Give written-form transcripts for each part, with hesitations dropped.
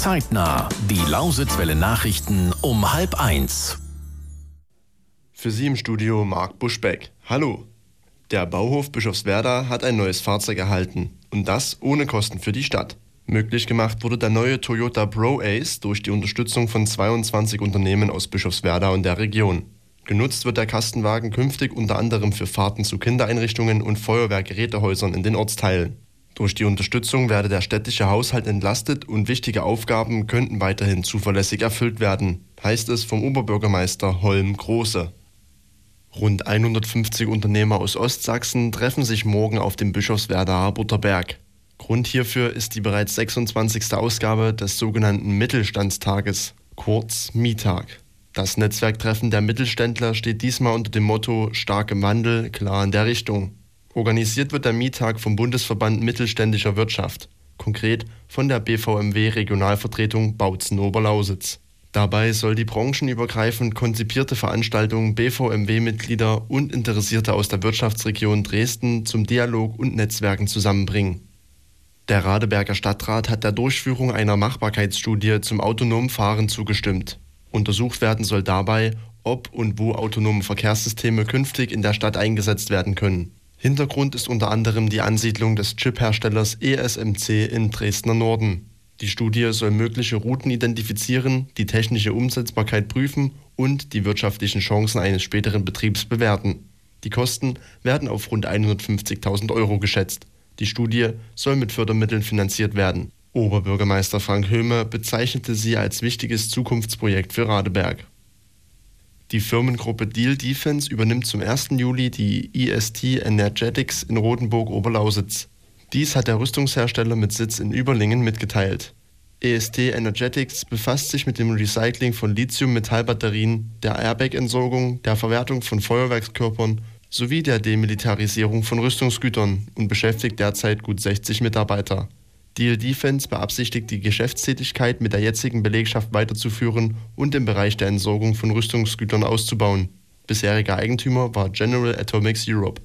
Zeitnah, die Lausitzwelle Nachrichten um 12:30. Für Sie im Studio Marc Buschbeck. Hallo. Der Bauhof Bischofswerda hat ein neues Fahrzeug erhalten. Und das ohne Kosten für die Stadt. Möglich gemacht wurde der neue Toyota Pro-Ace durch die Unterstützung von 22 Unternehmen aus Bischofswerda und der Region. Genutzt wird der Kastenwagen künftig unter anderem für Fahrten zu Kindereinrichtungen und Feuerwehrgerätehäusern in den Ortsteilen. Durch die Unterstützung werde der städtische Haushalt entlastet und wichtige Aufgaben könnten weiterhin zuverlässig erfüllt werden, heißt es vom Oberbürgermeister Holm Große. Rund 150 Unternehmer aus Ostsachsen treffen sich morgen auf dem Bischofswerda Harburter Berg. Grund hierfür ist die bereits 26. Ausgabe des sogenannten Mittelstandstages, kurz MITAG. Das Netzwerktreffen der Mittelständler steht diesmal unter dem Motto Stark im Wandel, klar in der Richtung. Organisiert wird der MITAG vom Bundesverband Mittelständischer Wirtschaft, konkret von der BVMW Regionalvertretung Bautzen-Oberlausitz. Dabei soll die branchenübergreifend konzipierte Veranstaltung BVMW-Mitglieder und Interessierte aus der Wirtschaftsregion Dresden zum Dialog und Netzwerken zusammenbringen. Der Radeberger Stadtrat hat der Durchführung einer Machbarkeitsstudie zum autonomen Fahren zugestimmt. Untersucht werden soll dabei, ob und wo autonome Verkehrssysteme künftig in der Stadt eingesetzt werden können. Hintergrund ist unter anderem die Ansiedlung des Chip-Herstellers ESMC in Dresdner Norden. Die Studie soll mögliche Routen identifizieren, die technische Umsetzbarkeit prüfen und die wirtschaftlichen Chancen eines späteren Betriebs bewerten. Die Kosten werden auf rund 150.000 Euro geschätzt. Die Studie soll mit Fördermitteln finanziert werden. Oberbürgermeister Frank Höhme bezeichnete sie als wichtiges Zukunftsprojekt für Radeberg. Die Firmengruppe Diehl Defence übernimmt zum 1. Juli die IST Energetics in Rotenburg-Oberlausitz. Dies hat der Rüstungshersteller mit Sitz in Überlingen mitgeteilt. EST Energetics befasst sich mit dem Recycling von Lithium-Metallbatterien, der Airbag-Entsorgung, der Verwertung von Feuerwerkskörpern sowie der Demilitarisierung von Rüstungsgütern und beschäftigt derzeit gut 60 Mitarbeiter. Diehl Defence beabsichtigt, die Geschäftstätigkeit mit der jetzigen Belegschaft weiterzuführen und im Bereich der Entsorgung von Rüstungsgütern auszubauen. Bisheriger Eigentümer war General Atomics Europe.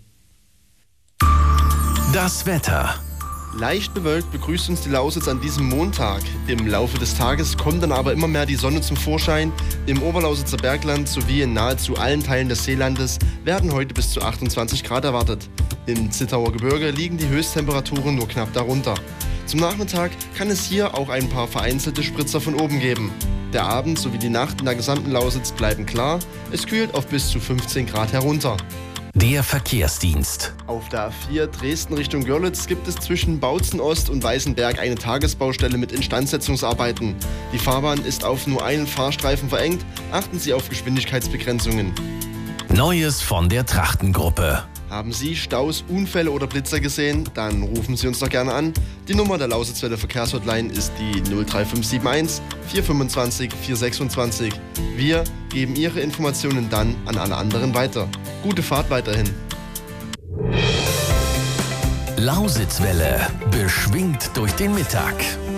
Das Wetter. Leicht bewölkt begrüßt uns die Lausitz an diesem Montag. Im Laufe des Tages kommt dann aber immer mehr die Sonne zum Vorschein. Im Oberlausitzer Bergland sowie in nahezu allen Teilen des Seelandes werden heute bis zu 28 Grad erwartet. Im Zittauer Gebirge liegen die Höchsttemperaturen nur knapp darunter. Zum Nachmittag kann es hier auch ein paar vereinzelte Spritzer von oben geben. Der Abend sowie die Nacht in der gesamten Lausitz bleiben klar. Es kühlt auf bis zu 15 Grad herunter. Der Verkehrsdienst. Auf der A4 Dresden Richtung Görlitz gibt es zwischen Bautzen Ost und Weißenberg eine Tagesbaustelle mit Instandsetzungsarbeiten. Die Fahrbahn ist auf nur einen Fahrstreifen verengt. Achten Sie auf Geschwindigkeitsbegrenzungen. Neues von der Trachtengruppe. Haben Sie Staus, Unfälle oder Blitzer gesehen? Dann rufen Sie uns doch gerne an. Die Nummer der Lausitzwelle Verkehrshotline ist die 03571 425 426. Wir geben Ihre Informationen dann an alle anderen weiter. Gute Fahrt weiterhin. Lausitzwelle, beschwingt durch den Mittag.